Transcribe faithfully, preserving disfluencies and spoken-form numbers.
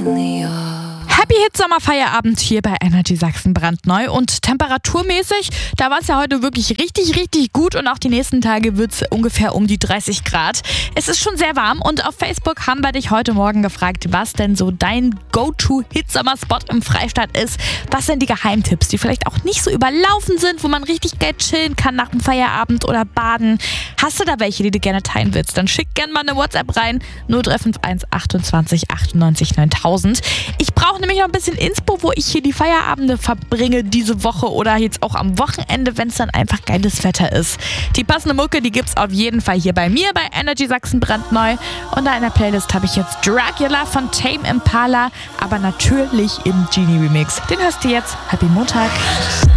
finally yours. Happy Hit Sommerfeierabend hier bei Energy Sachsen brandneu und temperaturmäßig, da war es ja heute wirklich richtig, richtig gut und auch die nächsten Tage wird es ungefähr um die dreißig Grad. Es ist schon sehr warm und auf Facebook haben wir dich heute Morgen gefragt, was denn so dein Go-To-Hit-Sommer-Spot im Freistaat ist. Was sind die Geheimtipps, die vielleicht auch nicht so überlaufen sind, wo man richtig geil chillen kann nach dem Feierabend oder baden. Hast du da welche, die du gerne teilen willst? Dann schick gerne mal eine WhatsApp rein, null drei fünf eins achtundzwanzig achtundneunzig neuntausend. Ich brauche nämlich noch ein bisschen Inspo, wo ich hier die Feierabende verbringe diese Woche oder jetzt auch am Wochenende, wenn es dann einfach geiles Wetter ist. Die passende Mucke, die gibt's auf jeden Fall hier bei mir bei Energy Sachsen brandneu. Und da in der Playlist habe ich jetzt Dracula von Tame Impala, aber natürlich im Genie Remix. Den hörst du jetzt. Happy Montag.